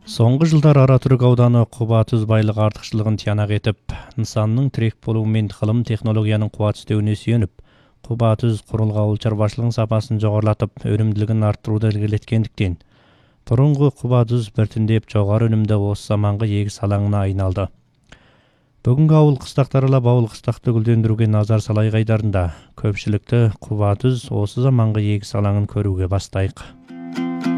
Соңғы жылдар Ара-Түрік ауданы Куба түз байлыгы артыкчылыгын тиянак этип, нысанның тирек болуу менен кылым технологиянын кубат үстөөнүнө сүйөнүп, Куба түз курулга ауыл чарбачылыгынын сапасын жогорулатып, өнүмдүүлүгүн арттырууду илгерткендиктен, мурунку Куба түз биртиндеп жогору өнүмдө осы заманкы эгис алаңына айналды. Бүгүнкү ауыл кыстактары бабыл кыстакты гүлдөндүрүүгө назар салайык айдарында көпчүлүктү Куба түз осы заманкы эгис алаңын көрүүгө баштайык.